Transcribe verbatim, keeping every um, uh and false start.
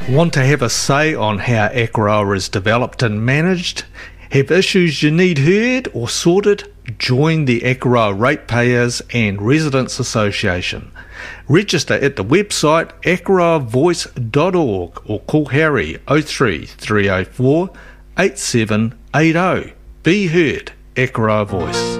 Want to have a say on how Akaroa is developed and managed? Have issues you need heard or sorted? Join the Akaroa Ratepayers and Residents Association. Register at the website akaroa voice dot org or call Harry oh three three oh four eight seven eight oh. Be heard, Akaroa Voice.